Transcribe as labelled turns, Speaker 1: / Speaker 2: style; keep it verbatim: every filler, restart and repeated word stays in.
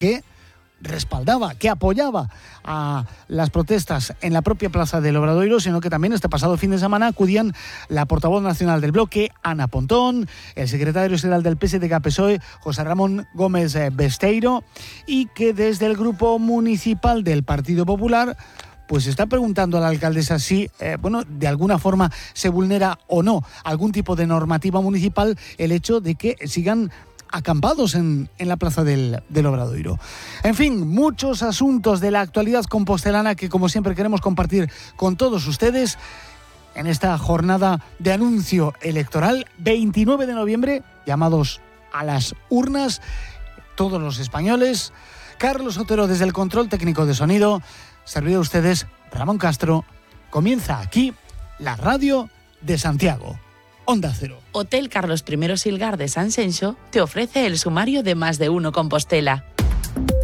Speaker 1: que respaldaba, que apoyaba a las protestas en la propia plaza del Obradoiro, sino que también este pasado fin de semana acudían la portavoz nacional del bloque, Ana Pontón, el secretario general del P S D G P S O E, José Ramón Gómez Besteiro, y que desde el grupo municipal del Partido Popular pues está preguntando a la alcaldesa si, eh, bueno, de alguna forma se vulnera o no algún tipo de normativa municipal el hecho de que sigan acampados en, en la plaza del, del Obradoiro. En fin, muchos asuntos de la actualidad compostelana que, como siempre, queremos compartir con todos ustedes en esta jornada de anuncio electoral, veintinueve de noviembre, llamados a las urnas, todos los españoles. Carlos Otero desde el control técnico de sonido, servido a ustedes Ramón Castro. Comienza aquí la radio de Santiago. Onda Cero.
Speaker 2: Hotel Carlos I Silgar de San Xenxo te ofrece el sumario de Más de Uno Compostela.